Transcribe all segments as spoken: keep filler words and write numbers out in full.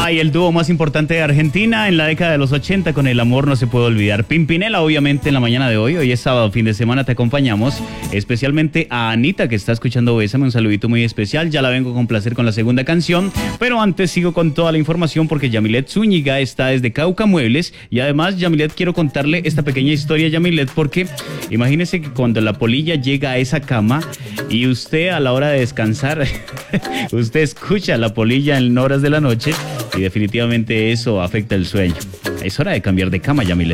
Ay, el dúo más importante de Argentina en la década de los ochenta, con El amor no se puede olvidar. Pimpinela, obviamente, en la mañana de hoy. Hoy es sábado, fin de semana, te acompañamos. Especialmente a Anita, que está escuchando Bésame, un saludito muy especial. Ya la vengo con placer con la segunda canción. Pero antes sigo con toda la información porque Yamilet Zúñiga está desde Cauca Muebles. Y además, Yamilet, quiero contarle esta pequeña historia, Yamilet, porque imagínese que cuando la polilla llega a esa cama y usted a la hora de descansar, usted escucha la polilla en horas de la noche y definitivamente eso afecta el sueño. Es hora de cambiar de cama, Yamilet.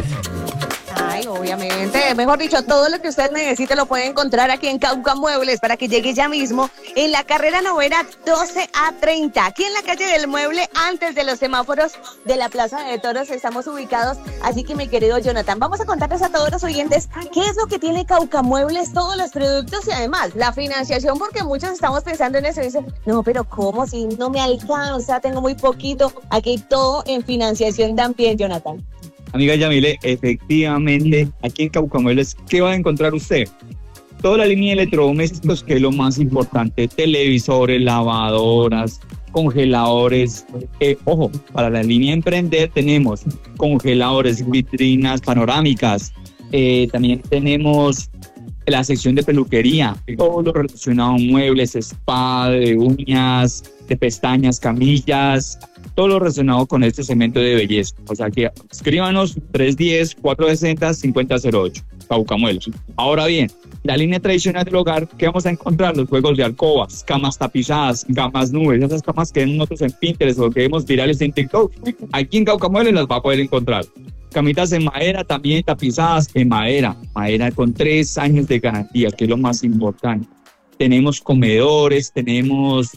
Ay, obviamente. Mejor dicho, todo lo que usted necesite lo puede encontrar aquí en Cauca Muebles para que llegue ya mismo en la carrera novena doce a treinta. Aquí en la calle del Mueble, antes de los semáforos de la Plaza de Toros, estamos ubicados. Así que, mi querido Jonathan, vamos a contarles a todos los oyentes qué es lo que tiene Cauca Muebles, todos los productos y además la financiación, porque muchos estamos pensando en eso y dicen, no, pero ¿cómo? Si no me alcanza, tengo muy poquito. Aquí hay todo en financiación también, Jonathan. Amiga Yamile, efectivamente, aquí en Cauca Muebles, ¿qué va a encontrar usted? Toda la línea de electrodomésticos, que es lo más importante: televisores, lavadoras, congeladores. Eh, ojo, para la línea de emprender tenemos congeladores, vitrinas panorámicas. Eh, también tenemos la sección de peluquería, todo lo relacionado a muebles, spa, de uñas, de pestañas, camillas, todo lo relacionado con este segmento de belleza. O sea que escríbanos tres uno cero, cuatro seis cero, cinco cero cero ocho, Cauca Muebles. Ahora bien, la línea tradicional del hogar, ¿qué vamos a encontrar? Los juegos de alcobas, camas tapizadas, camas nubes, esas camas que vemos nosotros en Pinterest o que vemos virales en TikTok. Aquí en Cauca Muebles las va a poder encontrar. Camitas en madera, también tapizadas en madera, madera con tres años de garantía, que es lo más importante. Tenemos comedores, tenemos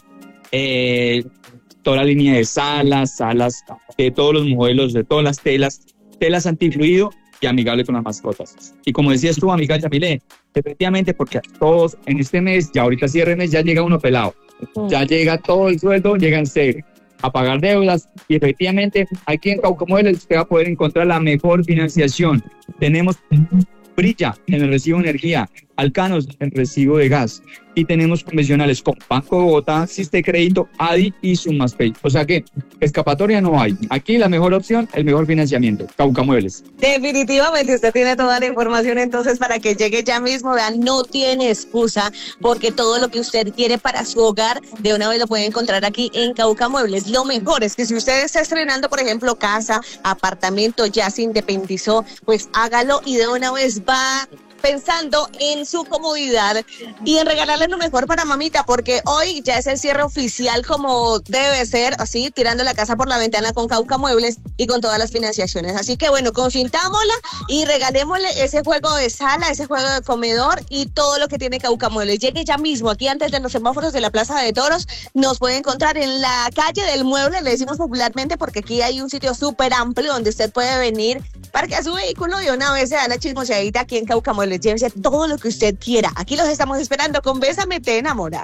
eh, toda la línea de salas, salas de todos los modelos, de todas las telas, telas antifluido y amigable con las mascotas. Y como decías tú, amiga Yamile, efectivamente, porque todos en este mes, ya ahorita cierre mes, ya llega uno pelado, ya llega todo el sueldo, llega en serio a pagar deudas, y efectivamente aquí en Cauca Muebles usted va a poder encontrar la mejor financiación. Tenemos Brilla en el recibo de energía, Alcanos en el recibo de gas, y tenemos convencionales con Banco de Bogotá, Siste Crédito, A D I y Sumaspay. O sea que escapatoria no hay. Aquí la mejor opción, el mejor financiamiento, Cauca Muebles. Definitivamente usted tiene toda la información entonces para que llegue ya mismo. Vean, no tiene excusa, porque todo lo que usted quiere para su hogar de una vez lo puede encontrar aquí en Cauca Muebles. Lo mejor es que si usted está estrenando, por ejemplo, casa, apartamento, ya se independizó, pues hágalo y de una vez va pensando en su comodidad y en regalarle lo mejor para mamita, porque hoy ya es el cierre oficial como debe ser, así, tirando la casa por la ventana con Cauca Muebles y con todas las financiaciones. Así que bueno, consintámosla y regalémosle ese juego de sala, ese juego de comedor y todo lo que tiene Cauca Muebles. Llegue ya mismo aquí antes de los semáforos de la Plaza de Toros. Nos puede encontrar en la calle del Mueble, le decimos popularmente, porque aquí hay un sitio súper amplio donde usted puede venir, parquear su vehículo y una vez se da la chismoseadita aquí en Cauca Muebles. Llévese todo lo que usted quiera. Aquí los estamos esperando con Bésame, te enamora.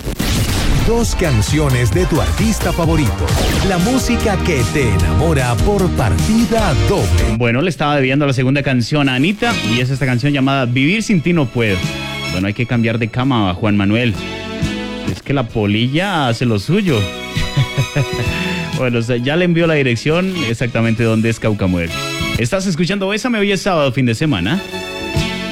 Dos canciones de tu artista favorito. La música que te enamora por partida doble. Bueno, le estaba debiendo la segunda canción a Anita y es esta canción llamada Vivir sin ti no puedo. Bueno, hay que cambiar de cama a Juan Manuel. Es que la polilla hace lo suyo. Bueno, o sea, ya le envió la dirección exactamente donde es Cauca Muebles. Estás escuchando Bésame, hoy es sábado, fin de semana.